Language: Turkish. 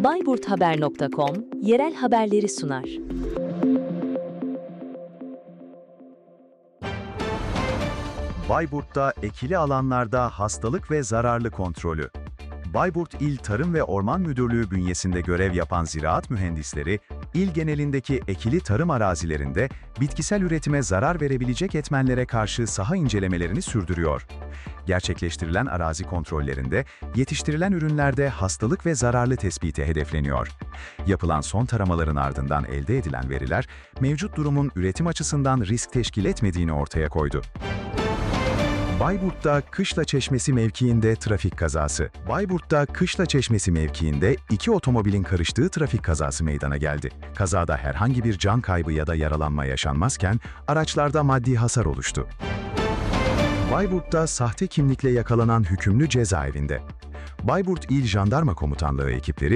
bayburthaber.com yerel haberleri sunar. Bayburt'ta ekili alanlarda hastalık ve zararlı kontrolü. Bayburt İl Tarım ve Orman Müdürlüğü bünyesinde görev yapan ziraat mühendisleri, il genelindeki ekili tarım arazilerinde bitkisel üretime zarar verebilecek etmenlere karşı saha incelemelerini sürdürüyor. Gerçekleştirilen arazi kontrollerinde yetiştirilen ürünlerde hastalık ve zararlı tespiti hedefleniyor. Yapılan son taramaların ardından elde edilen veriler, mevcut durumun üretim açısından risk teşkil etmediğini ortaya koydu. Bayburt'ta Kışla Çeşmesi mevkiinde trafik kazası. Bayburt'ta Kışla Çeşmesi mevkiinde iki otomobilin karıştığı trafik kazası meydana geldi. Kazada herhangi bir can kaybı ya da yaralanma yaşanmazken araçlarda maddi hasar oluştu. Bayburt'ta sahte kimlikle yakalanan hükümlü cezaevinde. Bayburt İl Jandarma Komutanlığı ekipleri